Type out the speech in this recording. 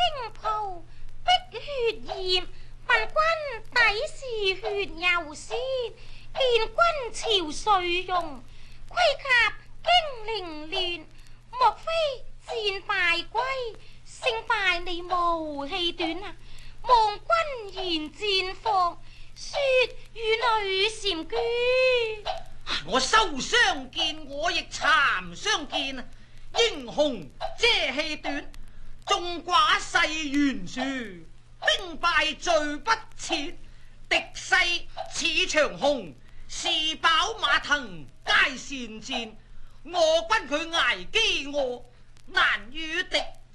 驚袍碧血豔，問君底是血又鮮，見君憔悴容，盔甲驚凌亂，莫非戰敗歸？勝敗你無氣短啊！望君言戰況，說與女禪居。 我收相見，我亦殘相見啊！英雄遮氣短，眾寡勢懸殊，兵敗罪不切。敵勢似長虹，士飽馬騰皆善戰。我軍佢挨飢餓，難與敵